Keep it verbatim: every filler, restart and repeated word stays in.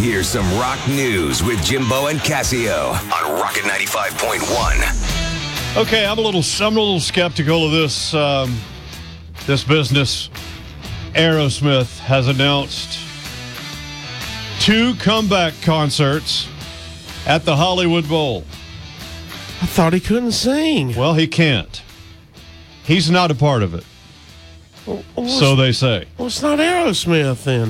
Here's some rock news with Jimbo and Casio on Rocket ninety-five point one. Okay, I'm a little, I'm a little skeptical of this, um, this business. Aerosmith has announced two comeback concerts at the Hollywood Bowl. I thought he couldn't sing. Well, he can't. He's not a part of it. Well, well, so they say. Well, it's not Aerosmith then.